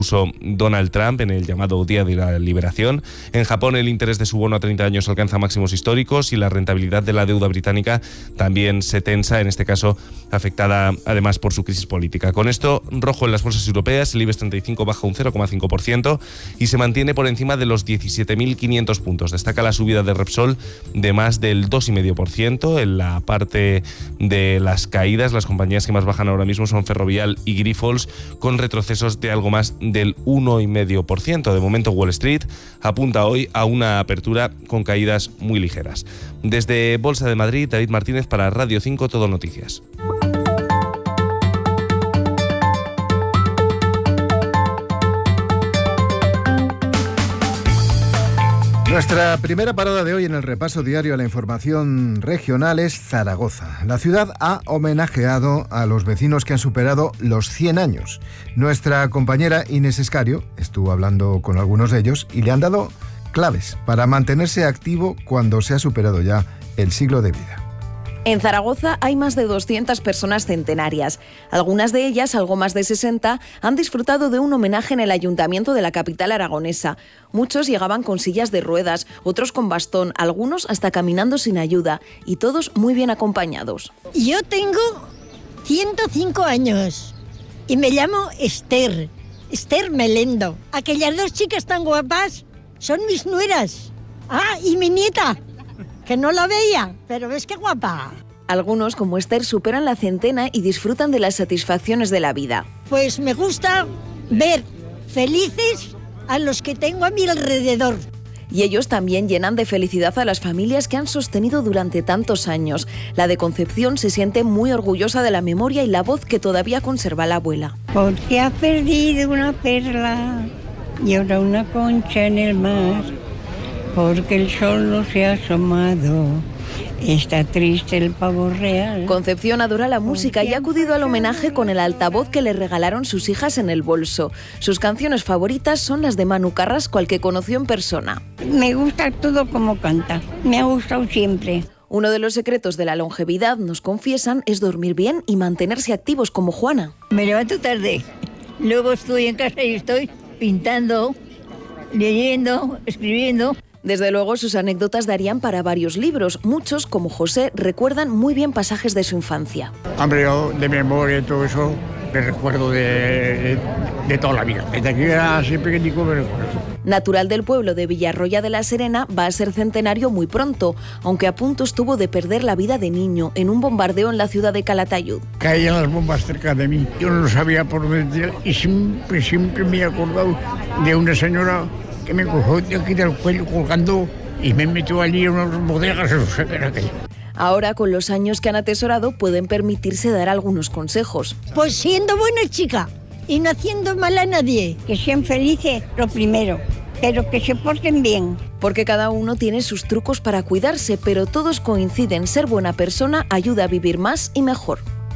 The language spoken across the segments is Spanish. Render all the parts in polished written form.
Donald Trump en el llamado Día de la Liberación. En Japón el interés de su bono a 30 años alcanza máximos históricos y la rentabilidad de la deuda británica también se tensa, en este caso afectada además por su crisis política. Con esto, rojo en las bolsas europeas, el IBEX 35 baja un 0,5% y se mantiene por encima de los 17.500 puntos. Destaca la subida de Repsol de más del 2,5%. En la parte de las caídas, las compañías que más bajan ahora mismo son Ferrovial y Grifols, con retrocesos de algo más del 1,5%. De momento Wall Street apunta hoy a una apertura con caídas muy ligeras. Desde Bolsa de Madrid, David Martínez para Radio 5 Todo Noticias. Nuestra primera parada de hoy en el repaso diario a la información regional es Zaragoza. La ciudad ha homenajeado a los vecinos que han superado los 100 años. Nuestra compañera Inés Escario estuvo hablando con algunos de ellos y le han dado claves para mantenerse activo cuando se ha superado ya el siglo de vida. En Zaragoza hay más de 200 personas centenarias. Algunas de ellas, algo más de 60, han disfrutado de un homenaje en el ayuntamiento de la capital aragonesa. Muchos llegaban con sillas de ruedas, otros con bastón, algunos hasta caminando sin ayuda, y todos muy bien acompañados. Yo tengo 105 años y me llamo Esther Melendo. Aquellas dos chicas tan guapas son mis nueras. Ah, y mi nieta, que no la veía, pero ves qué guapa. Algunos, como Esther, superan la centena y disfrutan de las satisfacciones de la vida. Pues me gusta ver felices a los que tengo a mi alrededor. Y ellos también llenan de felicidad a las familias que han sostenido durante tantos años. La de Concepción se siente muy orgullosa de la memoria y la voz que todavía conserva la abuela. Porque ha perdido una perla y ahora una concha en el mar. Porque el sol no se ha asomado, está triste el pavo real. Concepción adora la música y ha acudido al homenaje con el altavoz que le regalaron sus hijas en el bolso. Sus canciones favoritas son las de Manu Carrasco, al que conoció en persona. Me gusta todo como canta, me ha gustado siempre. Uno de los secretos de la longevidad, nos confiesan, es dormir bien y mantenerse activos como Juana. Me levanto tarde, luego estoy en casa y estoy pintando, leyendo, escribiendo. Desde luego, sus anécdotas darían para varios libros. Muchos, como José, recuerdan muy bien pasajes de su infancia. Hombre, yo de memoria y todo eso, me recuerdo de toda la vida. Desde que era así pequeñico me recuerdo. Natural del pueblo de Villarroya de la Serena, va a ser centenario muy pronto, aunque a punto estuvo de perder la vida de niño en un bombardeo en la ciudad de Calatayud. Caían las bombas cerca de mí. Yo no lo sabía por dónde y siempre me he acordado de una señora que me cogió de aquí del cuello colgando y me metió allí en unas bodegas, no sé qué era aquello. Ahora, con los años que han atesorado, pueden permitirse dar algunos consejos. Pues siendo buena chica y no haciendo mal a nadie. Que sean felices, lo primero, pero que se porten bien. Porque cada uno tiene sus trucos para cuidarse, pero todos coinciden: ser buena persona ayuda a vivir más y mejor.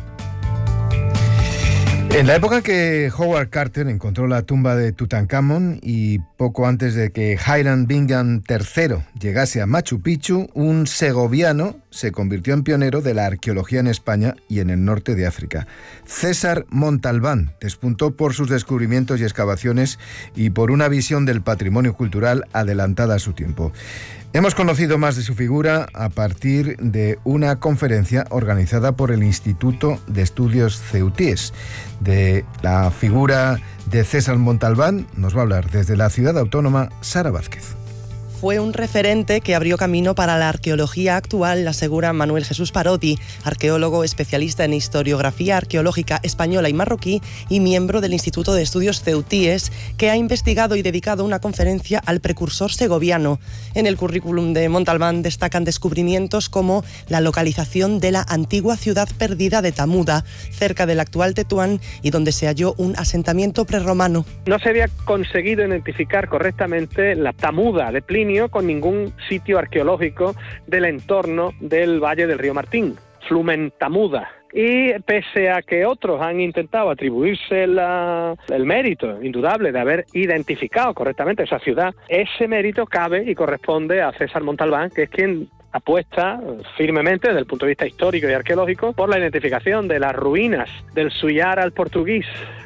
En la época que Howard Carter encontró la tumba de Tutankamón y poco antes de que Hiram Bingham III llegase a Machu Picchu, un segoviano se convirtió en pionero de la arqueología en España y en el norte de África. César Montalbán despuntó por sus descubrimientos y excavaciones y por una visión del patrimonio cultural adelantada a su tiempo. Hemos conocido más de su figura a partir de una conferencia organizada por el Instituto de Estudios Ceutíes. De la figura de César Montalbán nos va a hablar desde la ciudad autónoma Sara Vázquez. Fue un referente que abrió camino para la arqueología actual, asegura Manuel Jesús Parotti, arqueólogo especialista en historiografía arqueológica española y marroquí y miembro del Instituto de Estudios Ceutíes, que ha investigado y dedicado una conferencia al precursor segoviano. En el currículum de Montalbán destacan descubrimientos como la localización de la antigua ciudad perdida de Tamuda, cerca del actual Tetuán, y donde se halló un asentamiento prerromano. No se había conseguido identificar correctamente la Tamuda de Plinio con ningún sitio arqueológico del entorno del valle del río Martín, Flumen Tamuda. Y pese a que otros han intentado atribuirse el mérito indudable de haber identificado correctamente esa ciudad, ese mérito cabe y corresponde a César Montalbán, que es quien apuesta firmemente desde el punto de vista histórico y arqueológico por la identificación de las ruinas del Suyar al portugués,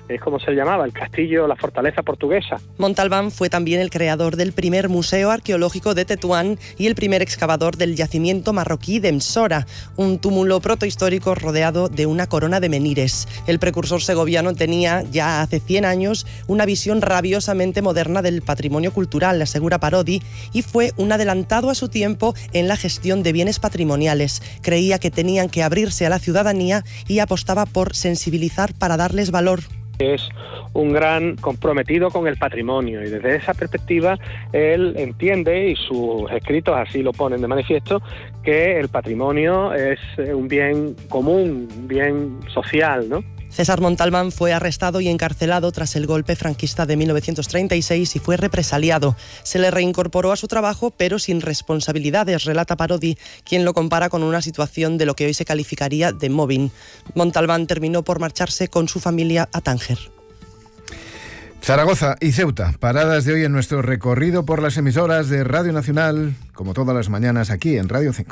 es como se llamaba, el castillo, la fortaleza portuguesa. Montalbán fue también el creador del primer museo arqueológico de Tetuán y el primer excavador del yacimiento marroquí de Msora, un túmulo protohistórico rodeado de una corona de menires. El precursor segoviano tenía ya hace 100 años una visión rabiosamente moderna del patrimonio cultural, asegura Parodi, y fue un adelantado a su tiempo en la gestión de bienes patrimoniales. Creía que tenían que abrirse a la ciudadanía y apostaba por sensibilizar para darles valor. Es un gran comprometido con el patrimonio y desde esa perspectiva él entiende, y sus escritos así lo ponen de manifiesto, que el patrimonio es un bien común, un bien social, ¿no? César Montalbán fue arrestado y encarcelado tras el golpe franquista de 1936 y fue represaliado. Se le reincorporó a su trabajo, pero sin responsabilidades, relata Parodi, quien lo compara con una situación de lo que hoy se calificaría de mobbing. Montalbán terminó por marcharse con su familia a Tánger. Zaragoza y Ceuta, paradas de hoy en nuestro recorrido por las emisoras de Radio Nacional, como todas las mañanas aquí en Radio 5.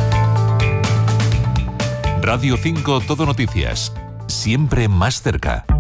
Radio 5 Todo Noticias, siempre más cerca.